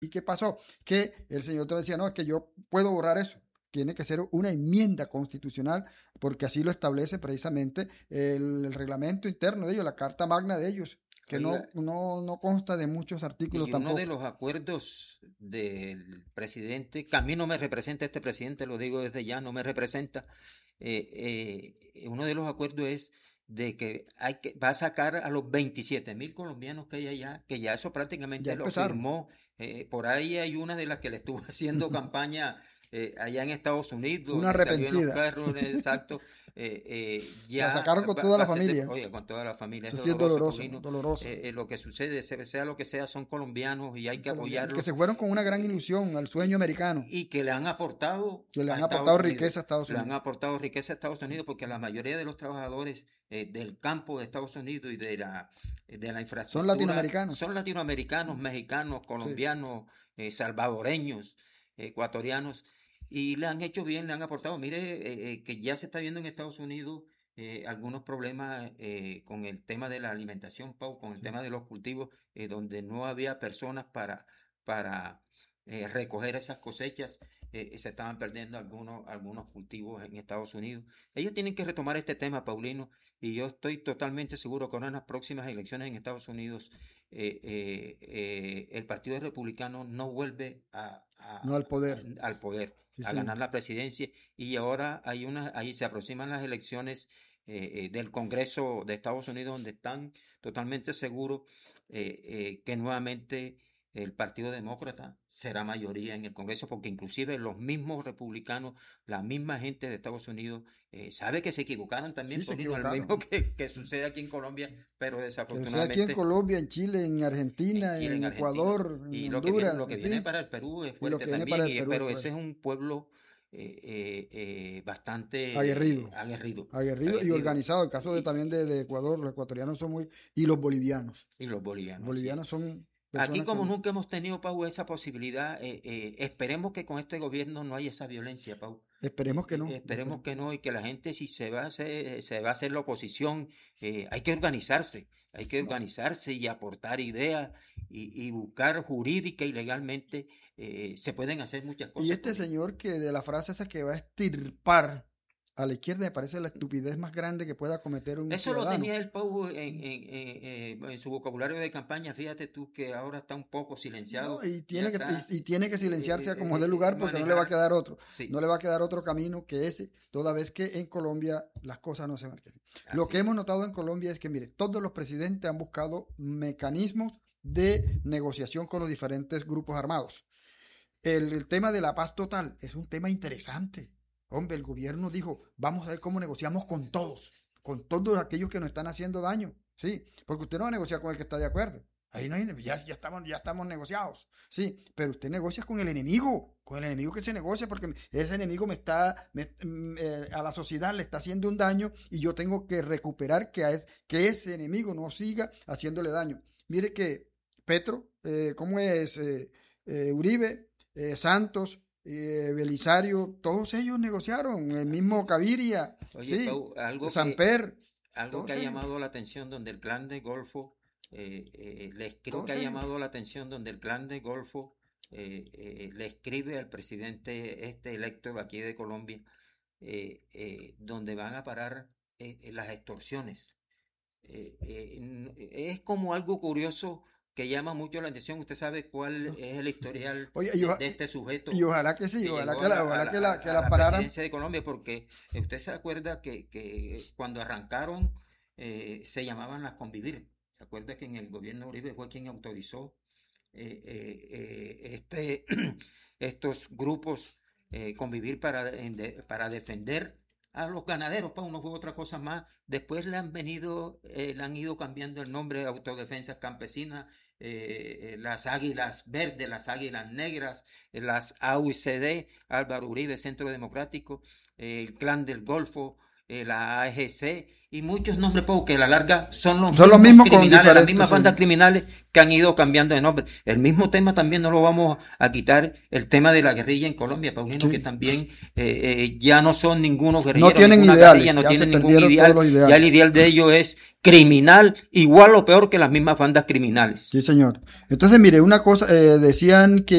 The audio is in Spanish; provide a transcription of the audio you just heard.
¿Y qué pasó? Que el señor te decía, no, es que yo puedo borrar eso. Tiene que ser una enmienda constitucional, porque así lo establece precisamente el reglamento interno de ellos, la carta magna de ellos, que Oiga, no consta de muchos artículos y uno de tampoco. los acuerdos del presidente, que a mí no me representa este presidente, lo digo desde ya, no me representa, uno de los acuerdos es de que va a sacar a los 27.000 colombianos que hay allá, que ya eso Ya prácticamente lo empezaron. firmó. Por ahí hay una de las que le estuvo haciendo campaña allá en Estados Unidos, Una que salió en los arrepentida. carros, exacto. La Ya sacaron con toda va la a ser, familia. oye, con toda la familia, es Eso sí es doloroso, doloroso, Paulino. doloroso. Lo que sucede, sea lo que sea, son colombianos y hay Son que colombianos, que apoyarlos se fueron con una gran ilusión al sueño americano, y que le han aportado que le a han aportado Estados Unidos. riqueza a Estados Le han Unidos. aportado riqueza a Estados Unidos porque la mayoría de los trabajadores del campo de Estados Unidos y de la Son infraestructura latinoamericanos. son latinoamericanos, mexicanos, Sí. colombianos, salvadoreños, ecuatorianos, y le han hecho bien, le han aportado. Mire, que ya se está viendo en Estados Unidos algunos problemas con el tema de la alimentación, Pau, con el Sí. tema de los cultivos, donde no había personas para recoger esas cosechas. Se estaban perdiendo algunos cultivos en Estados Unidos. Ellos tienen que retomar este tema, Paulino, y yo estoy totalmente seguro que en las próximas elecciones en Estados Unidos el Partido Republicano no vuelve No al poder. al poder, Sí, a señor. ganar la presidencia, y ahora ahí se aproximan las elecciones del Congreso de Estados Unidos, donde están totalmente seguros que nuevamente el Partido Demócrata será mayoría en el Congreso, porque inclusive los mismos republicanos, la misma gente de Estados Unidos, sabe que se equivocaron también, Sí, se Paulino, lo equivocaron. mismo que sucede aquí en Colombia, pero Que sea aquí en desafortunadamente Colombia, en Chile, en en Argentina, Chile, en en Argentina, Ecuador, en y Honduras, lo que en viene fin. para el Perú es Y lo fuerte que viene para también, el Perú es pero ese fuerte. es un pueblo bastante Aguerrido. aguerrido, Aguerrido y aguerrido, organizado. El caso de y, también de Ecuador, los ecuatorianos son muy... Y los bolivianos. y los Los bolivianos, así es. bolivianos son Aquí personas como también. nunca hemos tenido, Pau, esa posibilidad, esperemos que con este gobierno no haya esa violencia, Pau. Esperemos que no. Esperemos que no, y que la gente, si se va a hacer la oposición, hay que No. organizarse y aportar ideas y buscar jurídica y legalmente, se pueden hacer muchas Y cosas, este Paulino. señor que de la frase esa que va a extirpar a la izquierda me parece la estupidez más grande que pueda cometer un Eso lo ciudadano. tenía el Pau en su vocabulario de campaña. Fíjate tú que ahora está un poco No, silenciado. Ya está y tiene que silenciarse a como dé lugar porque no le va a manejar. quedar otro. Sí, No le va a quedar otro camino que ese, toda vez que en Colombia las cosas no se marquen. Lo así que hemos es. notado en Colombia es que, mire, todos los presidentes han buscado mecanismos de negociación con los diferentes grupos armados. El tema de la paz total es un tema interesante. Hombre, el gobierno dijo, vamos a ver cómo negociamos con todos aquellos que nos están haciendo daño. Sí, porque usted no va a negociar con el que está de acuerdo. Ahí no hay, ya estamos negociados. Sí, pero usted negocia con el enemigo que se negocia, porque ese enemigo a la sociedad le está haciendo un daño y yo tengo que recuperar que ese enemigo no siga haciéndole daño. Mire que Petro, ¿cómo es? Uribe, Santos, Belisario, todos ellos negociaron, el Así mismo es. Gaviria, Oye, sí, Pau, Samper, algo que todos ha ellos, llamado la atención donde el clan de Golfo, creo que todos ha ellos. llamado la atención donde el clan de Golfo le escribe al presidente electo de aquí de Colombia, donde van a parar las extorsiones. Es como algo curioso que llama mucho la atención. Usted sabe cuál ¿No? es el historial Oye, de este y sujeto ojalá que sí, que ojalá llegó que que a la la pararan. presidencia de Colombia, porque usted se acuerda que cuando arrancaron se llamaban las Convivir. ¿Se acuerda que en el gobierno de Uribe fue quien autorizó estos grupos convivir para defender a los ganaderos? Para uno fue otra cosa más. Después le han ido cambiando el nombre, Autodefensas Campesinas, las Águilas Verdes, las Águilas Negras, las AUCD, Álvaro Uribe, Centro Democrático, el Clan del Golfo, la AGC y muchos nombres, porque a la larga son los Son los mismos mismos con criminales, las mismas diferentes, bandas sí. criminales que han ido cambiando de nombre. El mismo tema también no lo vamos a quitar, el tema de la guerrilla en Colombia, Paulino, que Sí. también ya no son ningunos No guerrilleros, tienen ninguna ideales, guerrilla, no ya se tienen ningún perdieron todos ideal, los ya el ideales. ideal de ellos es criminal, igual o peor que las mismas bandas criminales. Sí, señor. Entonces, mire, una cosa, decían que